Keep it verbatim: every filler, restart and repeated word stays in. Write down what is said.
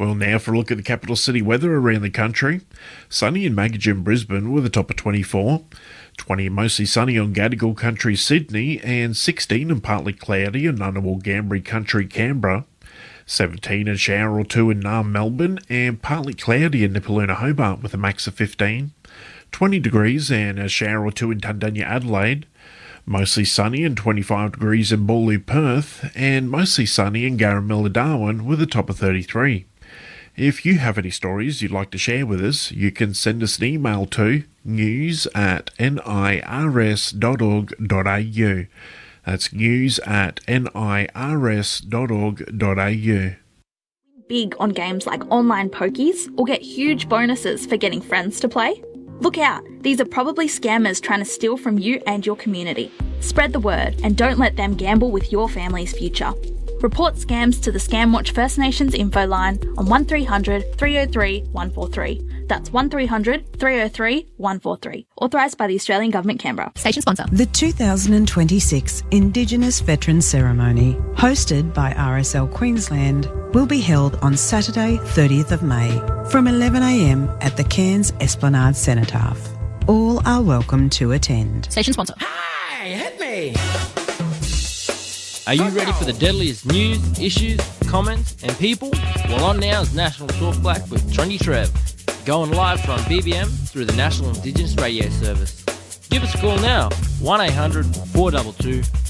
Well, now for a look at the capital city weather around the country. Sunny in Magagin, Brisbane with a top of twenty-four. twenty and mostly sunny on Gadigal Country, Sydney, and sixteen and partly cloudy in Ngunnawal Gambri Country, Canberra. seventeen and shower or two in Naarm, Melbourne, and partly cloudy in Nipaluna, Hobart with a max of fifteen. twenty degrees and a shower or two in Tundanya, Adelaide. Mostly sunny and twenty-five degrees in Boorloo, Perth, and mostly sunny in Garamilla, Darwin with a top of thirty-three. If you have any stories you'd like to share with us, you can send us an email to news at nirs dot org dot a u. That's news at nirs dot org dot a u. Big on games like online pokies or get huge bonuses for getting friends to play? Look out, these are probably scammers trying to steal from you and your community. Spread the word and don't let them gamble with your family's future. Report scams to the Scamwatch First Nations info line on one three hundred, three oh three, one four three. That's one three hundred, three oh three, one four three. Authorised by the Australian Government, Canberra. Station sponsor. The two thousand twenty-six Indigenous Veterans Ceremony, hosted by R S L Queensland, will be held on Saturday, thirtieth of May, from eleven a m at the Cairns Esplanade Cenotaph. All are welcome to attend. Station sponsor. Hi, hit me! Are you ready for the deadliest news, issues, comments and people? Well, on now is National Talk Black with Trendy Trev. Going live from B B M through the National Indigenous Radio Service. Give us a call now, one eight hundred, four two two,